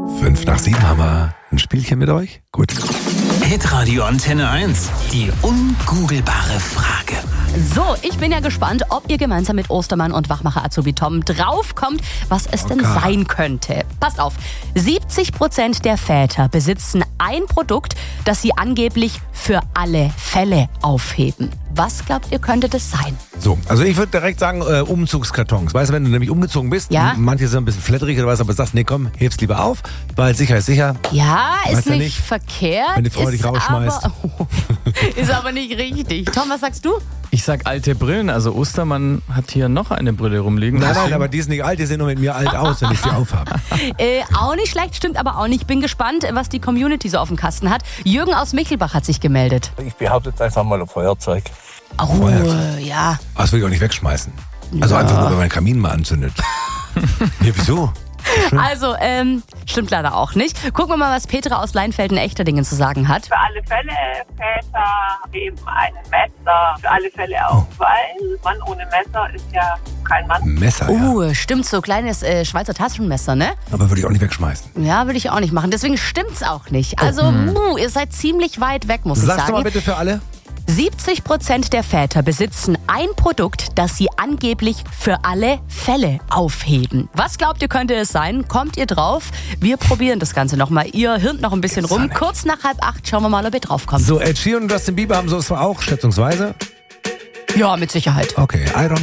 5:07 haben wir ein Spielchen mit euch. Gut. Hitradio Antenne 1. Die ungoogelbare Frage. So, ich bin ja gespannt, ob ihr gemeinsam mit Ostermann und Wachmacher Azubi Tom draufkommt, was es denn sein könnte. Passt auf, 70% der Väter besitzen ein Produkt, das sie angeblich für alle Fälle aufheben. Was glaubt ihr, könnte das sein? So, also ich würde direkt sagen, Umzugskartons. Weißt du, wenn du nämlich umgezogen bist, Ja. manche sind ein bisschen flatterig oder was, aber sagst, nee, komm, heb's lieber auf, weil sicher ist sicher. Ja, ist Weißt du nicht nicht, verkehrt. wenn die Frau ist dich rausschmeißt. Aber, ist aber nicht richtig. Tom, was sagst du? Ich sag alte Brillen, also Ostermann hat hier noch eine Brille rumliegen. Nein, aber die ist nicht alt, die sehen nur mit mir alt aus, wenn ich sie aufhabe. Auch nicht schlecht, stimmt aber auch nicht. Bin gespannt, was die Community so auf dem Kasten hat. Jürgen aus Michelbach hat sich gemeldet. Ich behaupte jetzt einfach mal ein Feuerzeug. Oh, Feuerzeug. ja. Aber das will ich auch nicht wegschmeißen. Also einfach nur, wenn mein Kamin mal anzündet. Nee, wieso? Also, stimmt leider auch nicht. Gucken wir mal, was Petra aus Leinfelden-Echterdingen zu sagen hat. Für alle Fälle Väter eben ein Messer. Für alle Fälle auch, weil Mann ohne Messer ist ja kein Mann. Messer, ja. Stimmt, so kleines Schweizer Taschenmesser, ne? Aber würde ich auch nicht wegschmeißen. Ja, würde ich auch nicht machen. Deswegen stimmt's auch nicht. Also, ihr seid ziemlich weit weg, muss ich Sagst du sagen. mal bitte für alle? 70% der Väter besitzen ein Produkt, das sie angeblich für alle Fälle aufheben. Was glaubt ihr, könnte es sein? Kommt ihr drauf? Wir probieren das Ganze nochmal. Ihr hirnt noch ein bisschen rum. Kurz nach 7:30 schauen wir mal, ob ihr draufkommt. So, Ed Sheeran und Justin Bieber haben so es auch, schätzungsweise. Ja, mit Sicherheit. Okay, I don't